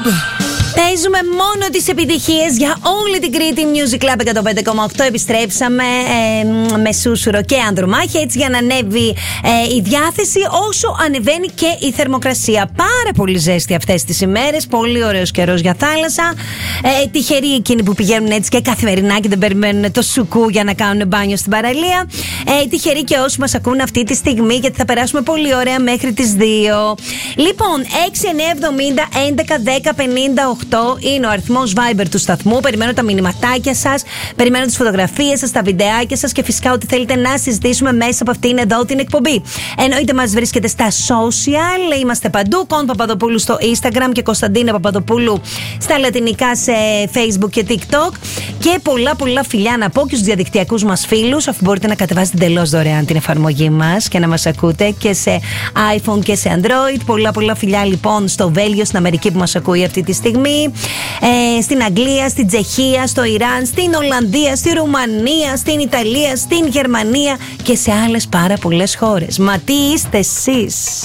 Club. Παίζουμε μόνο τις επιτυχίες για όλη την Κρήτη. Music Club 105,8. Επιστρέψαμε με Σούσουρο και Ανδρομάχη, έτσι για να ανέβει η διάθεση όσο ανεβαίνει και η θερμοκρασία. Πάρα πολύ ζέστη αυτές τις ημέρες. Πολύ ωραίος καιρός για θάλασσα. Τυχεροί εκείνοι που πηγαίνουν έτσι και καθημερινά και δεν περιμένουν το σουκού για να κάνουν μπάνιο στην παραλία. Τυχεροί και όσοι μας ακούν αυτή τη στιγμή, γιατί θα περάσουμε πολύ ωραία μέχρι τις 2. Λοιπόν, 6, 9, 70, 11, 10, 58 είναι ο αριθμός Viber του σταθμού. Περιμένω τα μηνυματάκια σας, περιμένω τις φωτογραφίες σας, τα βιντεάκια σας και φυσικά ό,τι θέλετε να συζητήσουμε μέσα από αυτήν εδώ την εκπομπή. Εννοείται μας βρίσκεται στα social, είμαστε παντού. Κον Παπαδοπούλου στο Instagram και Κωνσταντίνα Παπαδοπούλου στα λατινικά σε Facebook και TikTok. Και πολλά φιλιά να πω και στους διαδικτυακούς μας φίλους, αφού μπορείτε να κατεβάσετε εντελώς δωρεάν την εφαρμογή μας και να μας ακούτε και σε iPhone και σε Android. Πολλά φιλιά λοιπόν στο Βέλγιο, στην Αμερική που μας ακούει αυτή τη στιγμή, στην Αγγλία, στην Τσεχία, στο Ιράν, στην Ολλανδία, στη Ρουμανία, στην Ιταλία, στην Γερμανία και σε άλλες πάρα πολλές χώρες. Μα τι είστε εσείς?